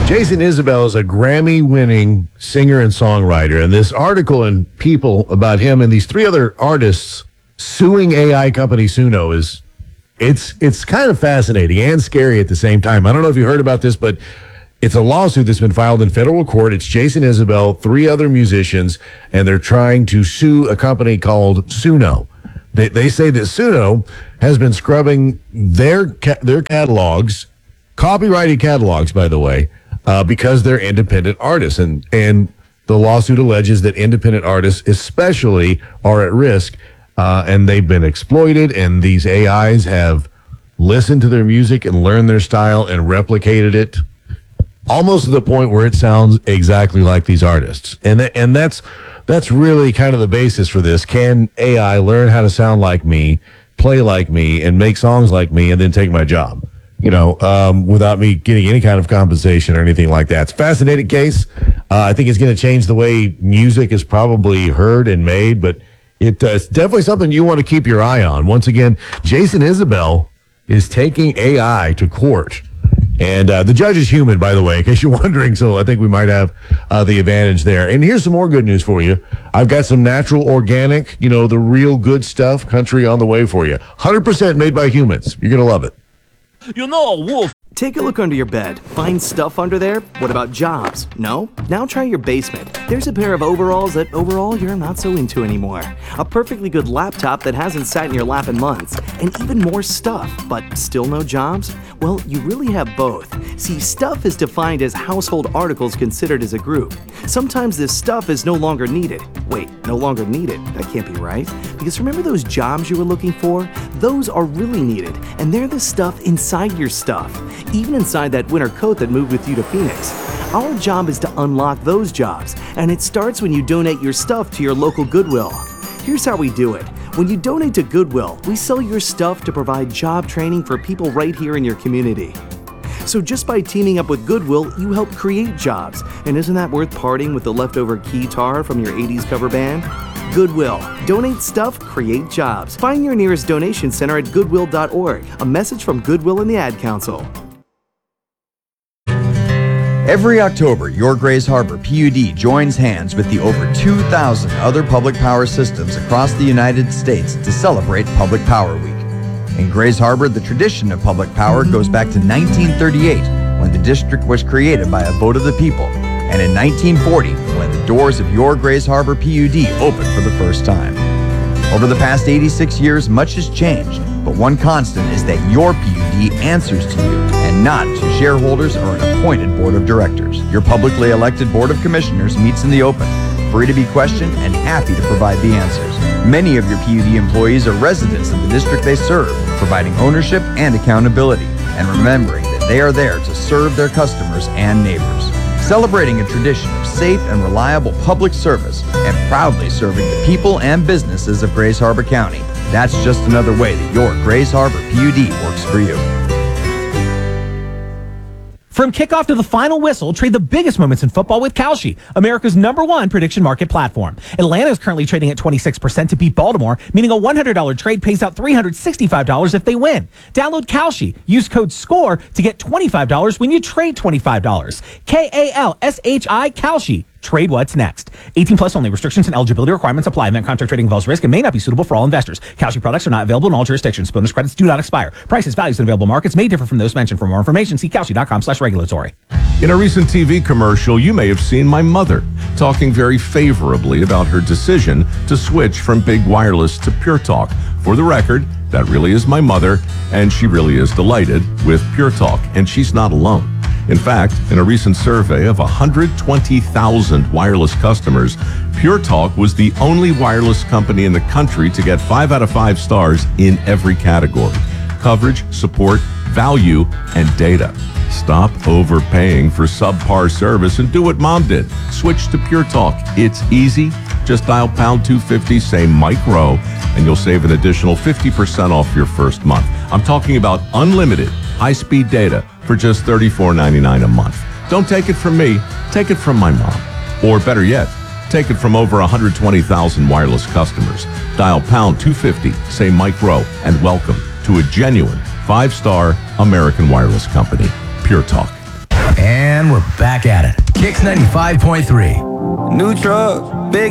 Jason Isbell is a Grammy-winning singer and songwriter, and this article in People about him and these three other artists suing AI company Suno it's kind of fascinating and scary at the same time. I don't know if you heard about this, but it's a lawsuit that's been filed in federal court. It's Jason Isbell, three other musicians, and they're trying to sue a company called Suno. They say that Suno has been scrubbing their catalogs, copyrighted catalogs, by the way, because they're independent artists. And the lawsuit alleges that independent artists especially are at risk, and they've been exploited, and these AIs have listened to their music and learned their style and replicated it almost to the point where it sounds exactly like these artists. And that's really kind of the basis for this. Can AI learn how to sound like me, play like me, and make songs like me, and then take my job? Without me getting any kind of compensation or anything like that. It's a fascinating case. I think it's going to change the way music is probably heard and made, but it's definitely something you want to keep your eye on. Once again, Jason Isbell is taking AI to court. And the judge is human, by the way, in case you're wondering, so I think we might have the advantage there. And here's some more good news for you. I've got some natural, organic, the real good stuff, country on the way for you. 100% made by humans. You're going to love it. Wolf. Take a look under your bed. Find stuff under there? What about jobs? No? Now try your basement. There's a pair of overalls that overall you're not so into anymore. A perfectly good laptop that hasn't sat in your lap in months. And even more stuff, but still no jobs? Well, you really have both. See, stuff is defined as household articles considered as a group. Sometimes this stuff is no longer needed. Wait, no longer needed? That can't be right. Because remember those jobs you were looking for? Those are really needed, and they're the stuff inside your stuff. Even inside that winter coat that moved with you to Phoenix. Our job is to unlock those jobs, and it starts when you donate your stuff to your local Goodwill. Here's how we do it. When you donate to Goodwill, we sell your stuff to provide job training for people right here in your community. So just by teaming up with Goodwill, you help create jobs. And isn't that worth parting with the leftover guitar from your 80s cover band? Goodwill. Donate stuff, create jobs. Find your nearest donation center at goodwill.org. A message from Goodwill and the Ad Council. Every October, your Grays Harbor PUD joins hands with the over 2,000 other public power systems across the United States to celebrate Public Power Week. In Grays Harbor, the tradition of public power goes back to 1938, when the district was created by a vote of the people, and in 1940, when the doors of your Grays Harbor PUD opened for the first time. Over the past 86 years, much has changed, but one constant is that your PUD answers to you and not to shareholders or an appointed board of directors. Your publicly elected board of commissioners meets in the open, free to be questioned and happy to provide the answers. Many of your PUD employees are residents of the district they serve, providing ownership and accountability, and remembering that they are there to serve their customers and neighbors. Celebrating a tradition of safe and reliable public service and proudly serving the people and businesses of Grays Harbor County. That's just another way that your Grays Harbor PUD works for you. From kickoff to the final whistle, trade the biggest moments in football with Kalshi, America's #1 prediction market platform. Atlanta is currently trading at 26% to beat Baltimore, meaning a $100 trade pays out $365 if they win. Download Kalshi. Use code SCORE to get $25 when you trade $25. KALSHI Kalshi. Trade what's next. 18 plus only. Restrictions and eligibility requirements apply. Event contract trading involves risk and may not be suitable for all investors. Kalshi products are not available in all jurisdictions. Bonus credits do not expire. Prices, values, and available markets may differ from those mentioned. For more information, see kalshi.com/regulatory. In a recent TV commercial, you may have seen my mother talking very favorably about her decision to switch from big wireless to Pure Talk. For the record, that really is my mother, and she really is delighted with Pure Talk, and she's not alone. In fact, in a recent survey of 120,000 wireless customers, Pure Talk was the only wireless company in the country to get 5 out of 5 stars in every category: coverage, support, value, and data. Stop overpaying for subpar service and do what Mom did. Switch to Pure Talk. It's easy. Just dial pound 250, say Mike Rowe, and you'll save an additional 50% off your first month. I'm talking about unlimited high-speed data for just $34.99 a month. Don't take it from me, take it from my mom. Or better yet, take it from over 120,000 wireless customers. Dial pound 250, say Mike Rowe, and welcome to a genuine 5-star American wireless company, Pure Talk. And we're back at it. Kicks 95.3. New truck, big